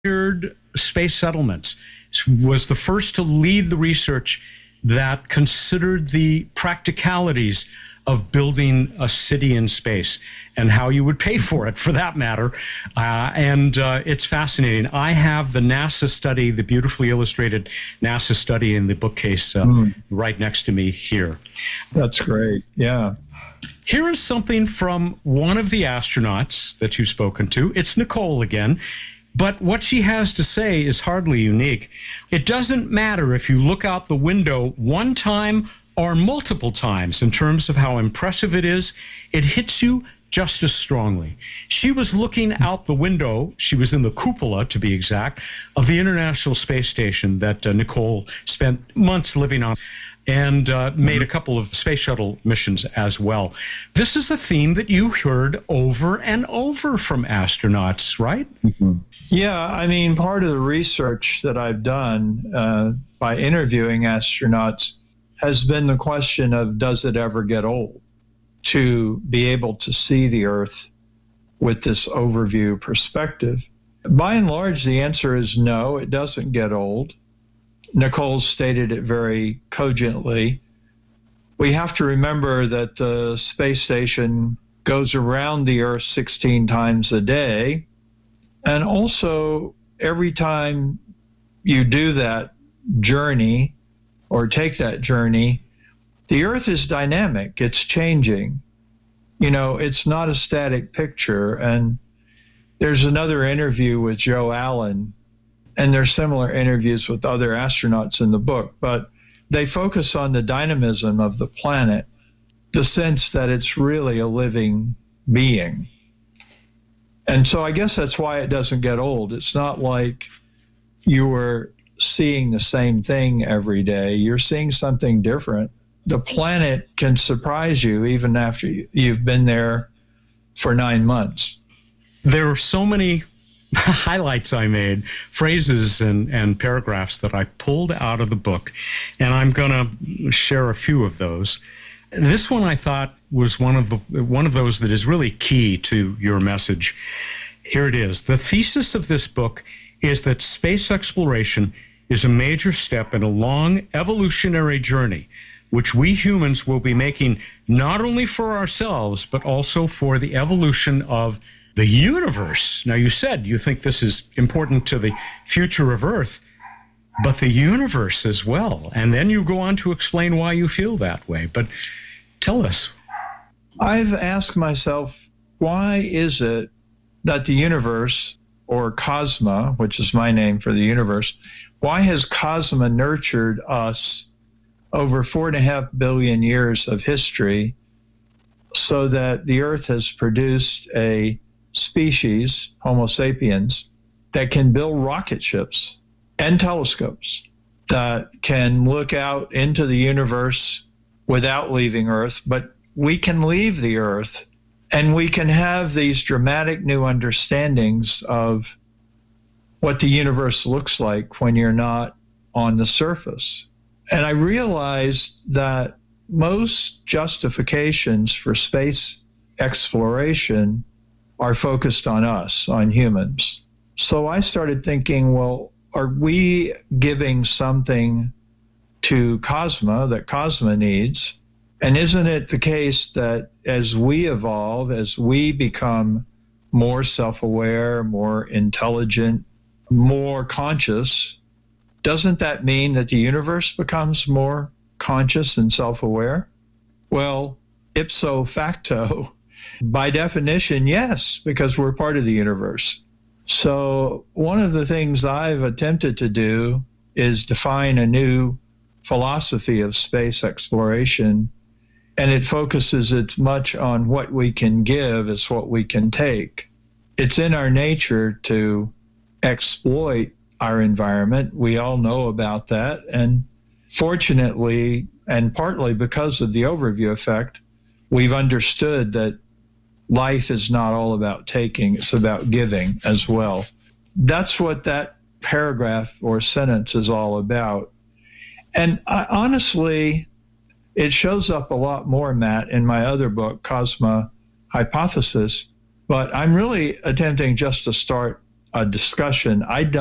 pioneered space settlements, was the first to lead the research that considered the practicalities of building a city in space and how you would pay for it, for that matter. And it's fascinating. I have the NASA study, the beautifully illustrated NASA study in the bookcase right next to me here. That's great. Yeah. Here is something from one of the astronauts that you've spoken to. It's Nicole again. But what she has to say is hardly unique. It doesn't matter if you look out the window one time or multiple times in terms of how impressive it is. It hits you just as strongly. She was looking out the window. She was in the cupola, to be exact, of the International Space Station that Nicole spent months living on, and made a couple of space shuttle missions as well. This is a theme that you heard over and over from astronauts, right? Mm-hmm. Yeah, I mean, part of the research that I've done by interviewing astronauts has been the question of, does it ever get old to be able to see the Earth with this overview perspective? By and large, the answer is no, it doesn't get old. Nicole stated it very cogently. We have to remember that the space station goes around the Earth 16 times a day. And also, every time you do that journey or take that journey, the Earth is dynamic. It's changing. You know, it's not a static picture. And there's another interview with Joe Allen, and there's similar interviews with other astronauts in the book, but they focus on the dynamism of the planet, the sense that it's really a living being. And so I guess that's why it doesn't get old. It's not like you were seeing the same thing every day. You're seeing something different. The planet can surprise you even after you've been there for 9 months. There are so many highlights I made, phrases and paragraphs that I pulled out of the book, and I'm going to share a few of those. This one I thought was one of those that is really key to your message. Here it is. The thesis of this book is that space exploration is a major step in a long evolutionary journey, which we humans will be making not only for ourselves, but also for the evolution of the universe. Now, you said you think this is important to the future of Earth, but the universe as well. And then you go on to explain why you feel that way. But tell us. I've asked myself, why is it that the universe, or Cosma, which is my name for the universe, why has Cosma nurtured us over 4.5 billion years of history so that the Earth has produced a species, Homo sapiens, that can build rocket ships and telescopes, that can look out into the universe without leaving Earth, but we can leave the Earth and we can have these dramatic new understandings of what the universe looks like when you're not on the surface. And I realized that most justifications for space exploration are focused on us, on humans. So I started thinking, well, are we giving something to Cosma that Cosma needs? And isn't it the case that as we evolve, as we become more self-aware, more intelligent, more conscious, doesn't that mean that the universe becomes more conscious and self-aware? Well, ipso facto, by definition, yes, because we're part of the universe. So one of the things I've attempted to do is define a new philosophy of space exploration, and it focuses as much on what we can give as what we can take. It's in our nature to exploit our environment. We all know about that. And fortunately, and partly because of the overview effect, we've understood that life is not all about taking, it's about giving as well. That's what that paragraph or sentence is all about. And honestly, it shows up a lot more, Matt, in my other book, Cosma Hypothesis, but I'm really attempting just to start a discussion. I don't